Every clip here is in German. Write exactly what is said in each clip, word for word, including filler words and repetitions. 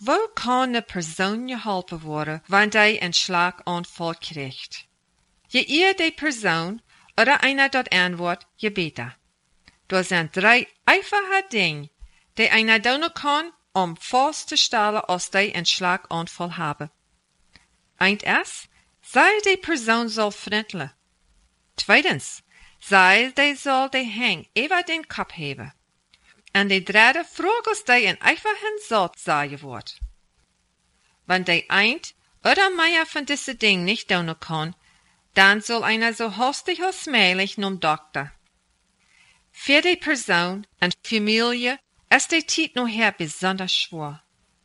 wo kann eine Person geholpen worden, wenn die einen Schlaganfall kriegt? Je eher die Person oder einer dort antwortet, je besser. Da sind drei einfache Dinge, die einer tun kann, um festzustellen, als die einen Schlaganfall haben. Eins, sei die Person soll freundlich. Zweitens, sei die soll die Hang über den Kopf heben. Und die dritte, fragst die in einfachen Satz sagen wird. Wenn die ein oder mehr von diesen Dingen nicht tun kann, dann soll einer so hastig als möglich zum Doktor. Für die Person und Familie ist die Zeit nachher besonders schwer.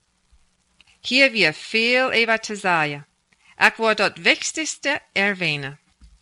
Hier wird viel über zu sagen. Ich will das Wichtigste erwähnen.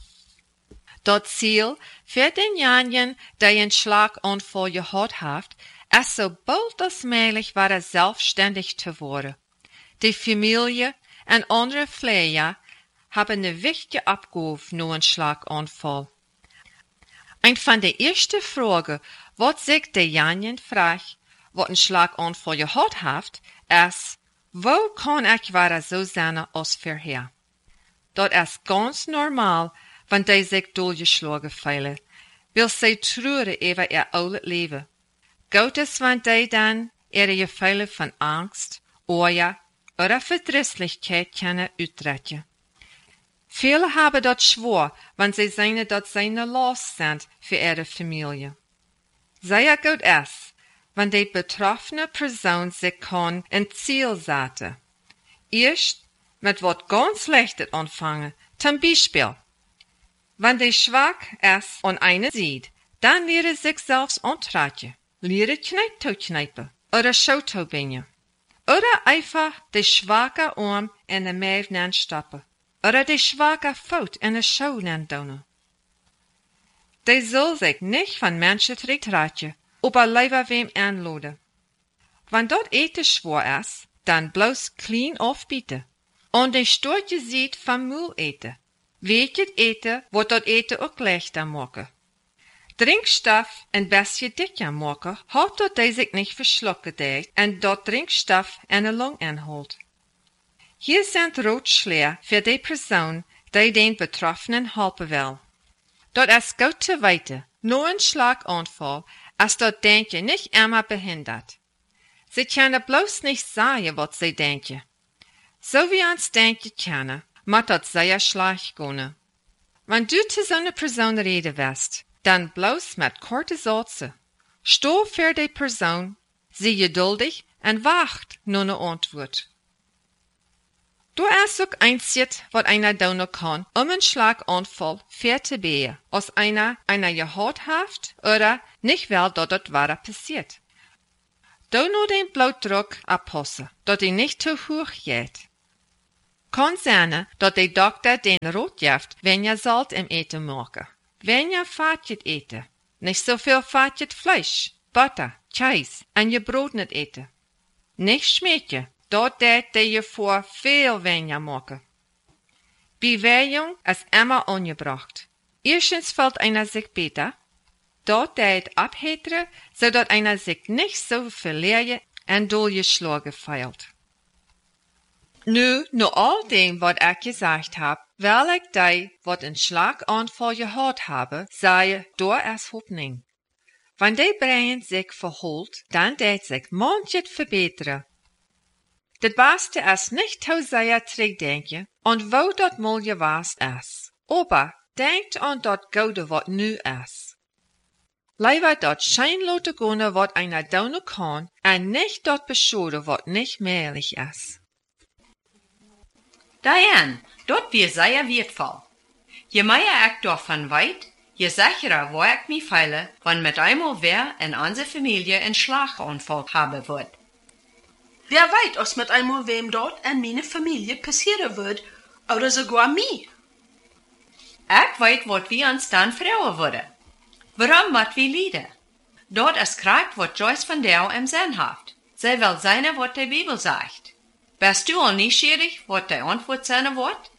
Das Ziel für denjenigen, der einen Schlaganfall gehabt hat, ist so bald als möglich wieder selbstständig zu werden. Die Familie und andere Pfleger haben eine wichtige Aufgabe nach einem Schlaganfall. Eine von den ersten Fragen, was sich derjenige fragt, was einen Schlaganfall gehabt hat, ist, wo kann ich wieder so sein als vorher? Das ist ganz normal, wenn die sich durchgeschlagen fühlen, weil sie trauern über ihr altes Leben. Geht es, wenn die dann ihre Gefühle von Angst, Oja oder Verdrießlichkeit können ausdrücken. Viele haben das schwer, wenn sie sehen, dass sie eine Last sind für ihre Familie. Sehr gut ist, wenn die betroffene Person sich kann ein Ziel setzen. Erst mit was ganz Leichtes anfangen, zum Beispiel, wenn die schwach ist und eine sieht, dann lehre sich selbst antreten, lehre Kneiptau kneipen oder Schautau binden. Oder einfach die schwache Arm in den Maven stoppen. Oder die schwache Fout in der Schau nennen. Die soll sich nicht von Menschen zurücktreten, aber lieber wem anladen. Wenn dort eten schwer ist, dann bloß klein aufbieten. Und die Storche sieht vom Müll eten. Welches eten, wird dort eten auch leichter machen. Drinkstoff ein bisschen dicker machen, hat dort die sich nicht verschlucken deed und dort Drinkstoff in der Lunge anholt. Hier sind Ratschläge für die Person, die den Betroffenen helfen will. Dort ist gut zu weiter, nur ein Schlaganfall, als dort Denken nicht immer behindert. Sie können bloß nicht sagen, was sie denken. So wie uns denken können, muss das sehr schlecht gehen. Wenn du zu so einer Person reden wirst, dann bloß mit kurzen Sätzen. Steh für die Person, sei geduldig und wacht nur eine Antwort. Du hast auch einzig, was einer tun kann, um einen Schlaganfall vorzubeugen, als einer einer gehabt hat oder nicht will, dass das weiter passiert. Du nur den Blutdruck abpassen, dass er nicht zu hoch geht. Kann sein, dass der Doktor den Rat gibt, wenn ihr Salz im Eten machen. Wenn ihr Fatjet eten, nicht so viel Fatjet Fleisch, Butter, Käse und je Brot nicht eten. Nicht schmecken. Dort deed die je voor veel weniger maken. Bewegung ist immer angebracht. Erstens fällt einer sich besser. Dort deed abheteren, zodat einer sich nicht so verlieren und durchgeschlagen fühlt. Nu, nur all dem, was ich gesagt habe, will ich die, was einen Schlaganfall gehabt habe, sagen, da ist Hoffnung. Wenn die Brein sich verholt, dann deed sich manches verbessern. Das Beste ist nicht zu sehr zurückdenken und wo das mal gewesen ist. Aber denkt an das Gute, was nu ist. Lieber das scheinlose Gute, was einer tun kann, und nicht das Beschode, was nicht möglich ist. Diane, das wird sehr wertvoll. Je mehr ich davon weiß, je sicherer wo ich mich fühle, wenn mit einmal wer in unserer Familie einen Schlaganfall haben wird. Wer weiß, was mit einmal wem dort in meine Familie passieren wird, oder sogar mir. Ich weiß, was wir uns dann freuen würden. Warum müssen wir leiden? Dort ist gerade, was Joyce von Dau im Sinn hat. Sie will sein, was die Bibel sagt. Bist du auch neugierig, was die Antwort sein wird?